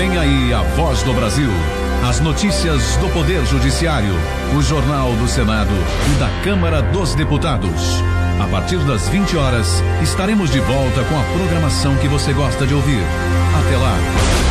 Vem aí a Voz do Brasil. As notícias do Poder Judiciário, o Jornal do Senado e da Câmara dos Deputados. A partir das 20 horas, estaremos de volta com a programação que você gosta de ouvir. Até lá.